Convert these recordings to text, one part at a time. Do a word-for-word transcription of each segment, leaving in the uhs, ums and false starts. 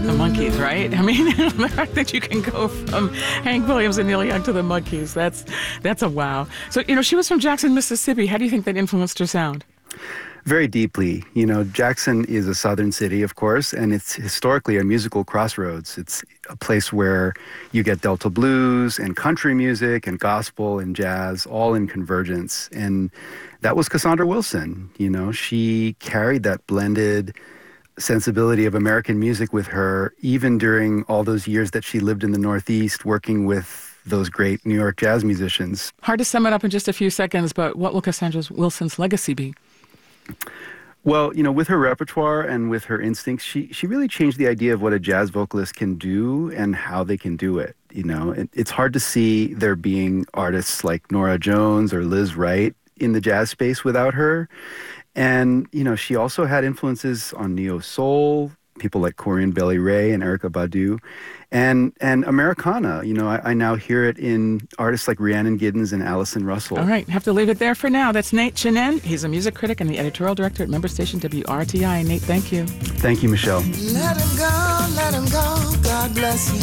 the Monkees, right? I mean, the fact that you can go from Hank Williams and Neil Young to the Monkees, that's that's a wow. So, you know, she was from Jackson, Mississippi. How do you think that influenced her sound? Very deeply. You know, Jackson is a southern city, of course, and it's historically a musical crossroads. It's a place where you get Delta blues and country music and gospel and jazz all in convergence. And that was Cassandra Wilson. You know, she carried that blended sensibility of American music with her, even during all those years that she lived in the Northeast working with those great New York jazz musicians. Hard to sum it up in just a few seconds, but what will Cassandra Wilson's legacy be? Well, you know, with her repertoire and with her instincts, she she really changed the idea of what a jazz vocalist can do and how they can do it. You know, it, it's hard to see there being artists like Nora Jones or Liz Wright in the jazz space without her. And, you know, she also had influences on neo-soul, people like Corian Bailey Rae and Erykah Badu, and and Americana. You know, I, I now hear it in artists like Rhiannon Giddens and Allison Russell. All right, have to leave it there for now. That's Nate Chinen. He's a music critic and the editorial director at member station W R T I. Nate, thank you. Thank you, Michelle. Let him go, let him go, God bless him.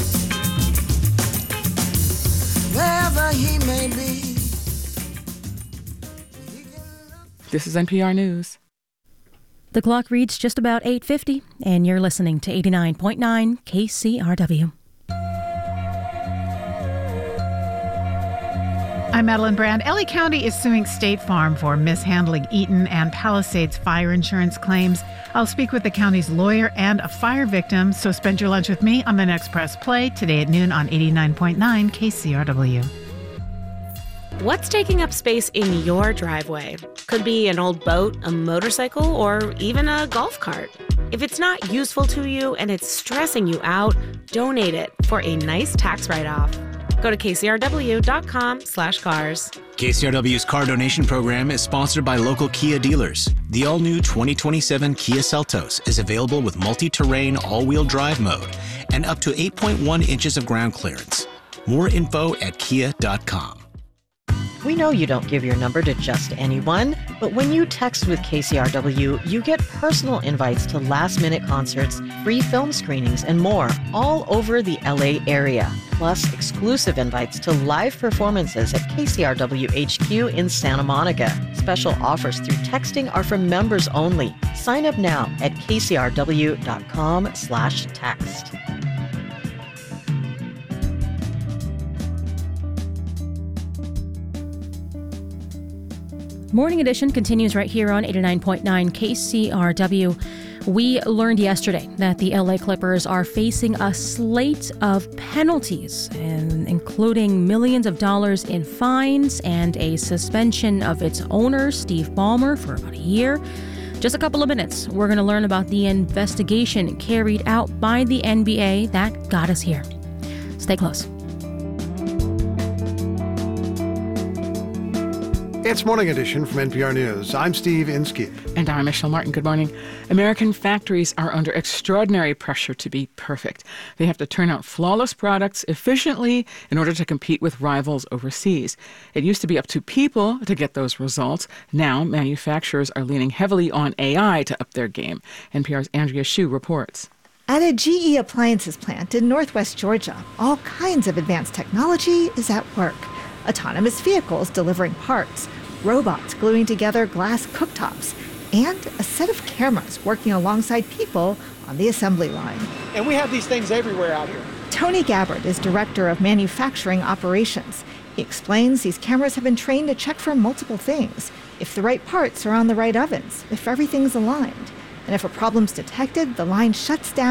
Wherever he may be. This is N P R News. The clock reads just about eight fifty, and you're listening to eighty-nine point nine K C R W. I'm Madeline Brand. L A County is suing State Farm for mishandling Eaton and Palisades fire insurance claims. I'll speak with the county's lawyer and a fire victim, so spend your lunch with me on the next Press Play today at noon on eighty-nine point nine K C R W. What's taking up space in your driveway? Could be an old boat, a motorcycle, or even a golf cart. If it's not useful to you and it's stressing you out, donate it for a nice tax write-off. Go to kcrw.com slash cars. K C R W's car donation program is sponsored by local Kia dealers. The all-new twenty twenty-seven Kia Seltos is available with multi-terrain all-wheel drive mode and up to eight point one inches of ground clearance. More info at kia dot com. We know you don't give your number to just anyone, but when you text with K C R W, you get personal invites to last-minute concerts, free film screenings, and more, all over the L A area. Plus, exclusive invites to live performances at K C R W H Q in Santa Monica. Special offers through texting are for members only. Sign up now at kcrw.com slash text. Morning Edition continues right here on eighty-nine point nine K C R W. We learned yesterday that the L A Clippers are facing a slate of penalties, and including millions of dollars in fines and a suspension of its owner, Steve Ballmer, for about a year. Just a couple of minutes, we're going to learn about the investigation carried out by the N B A that got us here. Stay close. It's Morning Edition from N P R News. I'm Steve Inskeep. And I'm Michelle Martin. Good morning. American factories are under extraordinary pressure to be perfect. They have to turn out flawless products efficiently in order to compete with rivals overseas. It used to be up to people to get those results. Now, manufacturers are leaning heavily on A I to up their game. N P R's Andrea Hsu reports. At a G E appliances plant in northwest Georgia, all kinds of advanced technology is at work. Autonomous vehicles delivering parts, robots gluing together glass cooktops, and a set of cameras working alongside people on the assembly line. And we have these things everywhere out here. Tony Gabbard is director of manufacturing operations. He explains these cameras have been trained to check for multiple things: if the right parts are on the right ovens, if everything's aligned. And if a problem's detected, the line shuts down